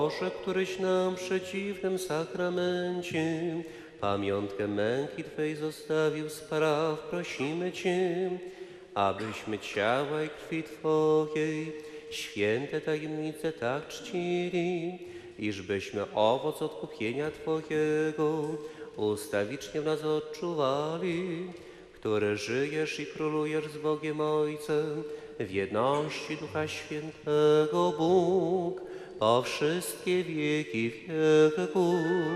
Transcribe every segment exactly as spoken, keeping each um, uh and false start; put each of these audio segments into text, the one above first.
Boże, któryś nam przy dziwnym sakramencie pamiątkę męki Twej zostawił spraw, prosimy Cię, abyśmy ciała i krwi Twojej święte tajemnice tak czcili, iżbyśmy owoc odkupienia Twojego ustawicznie w nas odczuwali, który żyjesz i królujesz z Bogiem Ojcem w jedności Ducha Świętego, Bóg, po wszystkie wieki wieków.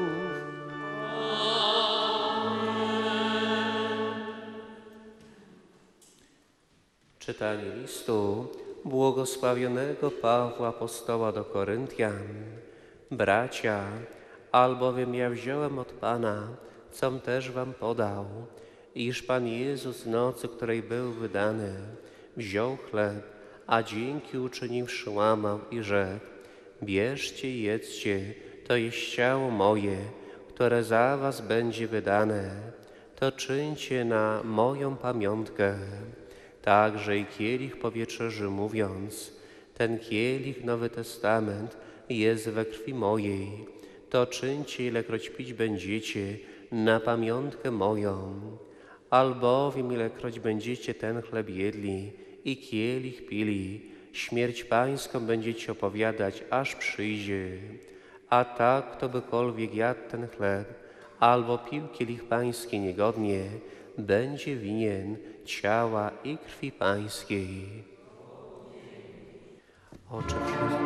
Czytanie listu błogosławionego Pawła apostoła do Koryntian. Bracia, albowiem ja wziąłem od Pana, com też wam podał, iż Pan Jezus w nocy, której był wydany, wziął chleb, a dzięki uczyniwszy łamał i rzekł: bierzcie i jedzcie, to jest ciało moje, które za was będzie wydane. To czyńcie na moją pamiątkę. Także i kielich po wieczerzy mówiąc: ten kielich, Nowy Testament, jest we krwi mojej. To czyńcie, ilekroć pić będziecie, na pamiątkę moją. Albowiem ilekroć będziecie ten chleb jedli i kielich pili, śmierć pańską będziecie opowiadać, aż przyjdzie. A tak, kto bykolwiek jadł ten chleb, albo pił kielich pański niegodnie, będzie winien ciała i krwi pańskiej. Ocze